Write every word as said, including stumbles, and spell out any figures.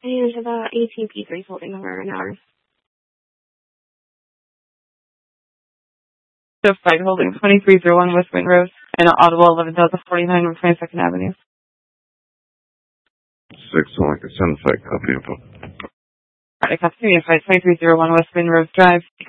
And the A T P three holding number an hour. Shift five holding twenty-three oh one West Wing Road and Audible eleven thousand forty-nine North twenty-second Avenue. Six, I'd like to send a flight copy of it. Alright, copy to me, flight twenty-three oh one West Wing Road Drive.